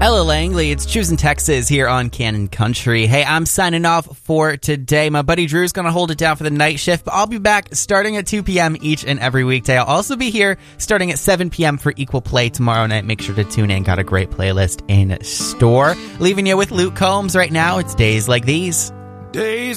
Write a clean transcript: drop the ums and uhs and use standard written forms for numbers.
Ella Langley, it's Choosing Texas here on Cannon Country. Hey, I'm signing off for today. My buddy Drew's going to hold it down for the night shift, but I'll be back starting at 2 p.m. each and every weekday. I'll also be here starting at 7 p.m. for Equal Play tomorrow night. Make sure to tune in. Got a great playlist in store. Leaving you with Luke Combs right now. It's Days Like These. Days